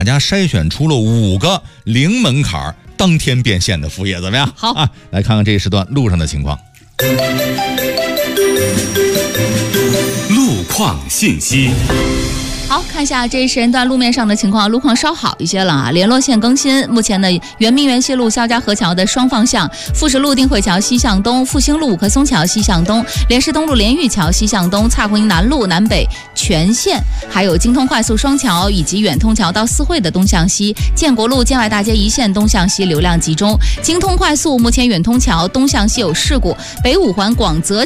大家筛选出了5个零门槛当天变现的副业，怎么样？ 好啊，来看看这一时段路上的情况。 路况信息。 好，看一下这一时间段路面上的情况，路况稍好一些了啊。联络线更新，目前呢，圆明园西路肖家河桥的双方向，富士路定慧桥西向东，复兴路五棵松桥西向东，莲市东路莲玉桥西向东，蔡胡营南路南北全线，还有京通快速双桥以及远通桥到四惠的东向西，建国路建外大街一线东向西流量集中，京通快速目前远通桥东向西有事故，北五环广泽